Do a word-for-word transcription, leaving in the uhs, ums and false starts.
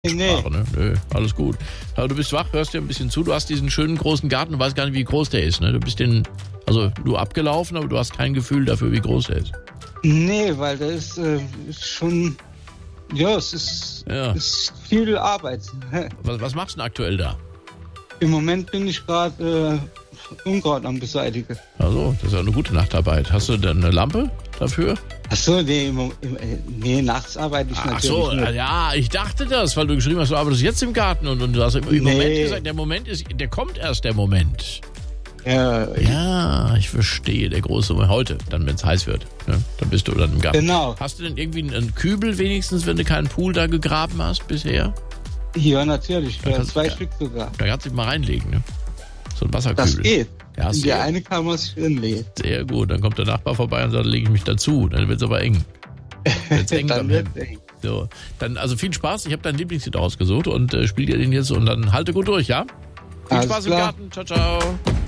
Nee. Sprache, ne? Nö, alles gut. Aber du bist wach, hörst dir ein bisschen zu. Du hast diesen schönen großen Garten, du weißt gar nicht, wie groß der ist. Ne? Du bist den, also du abgelaufen, aber du hast kein Gefühl dafür, wie groß der ist. Nee, weil der ist, äh, ist schon, ja, es ist, Ja. ist viel Arbeit. Was, was machst du denn aktuell da? Im Moment bin ich gerade äh, Unkraut am beseitigen. Also, das ist ja eine gute Nachtarbeit. Hast du denn eine Lampe dafür? Achso, nee, im, im, nee, nachts arbeite ich Ach natürlich so, nicht. ja, ich dachte das, weil du geschrieben hast, du arbeitest jetzt im Garten und, und du hast im Nee. Moment gesagt, der Moment ist, der kommt erst, der Moment. Ja, Ja, ich verstehe, der große Moment. Heute, dann wenn es heiß wird, ne? Dann bist du dann im Garten. genau. Hast du denn irgendwie einen, einen Kübel wenigstens, wenn du keinen Pool da gegraben hast bisher? Ja, natürlich. Da Ja, kannst- zwei ja. Stück sogar. Da kannst du dich mal reinlegen, ne? So ein Wasserkübel. Das geht. Ja, In die sehr, eine kann man sich hinlegen. sehr gut. Dann kommt der Nachbar vorbei und sagt, lege ich mich dazu. Dann wird es aber eng. Wird's eng Dann beim wird's Hemd. eng. So, dann also viel Spaß. Ich habe dein Lieblingslied ausgesucht und äh, spiel dir den jetzt und dann halte gut durch, ja? Viel Alles Spaß klar. im Garten. Ciao, ciao.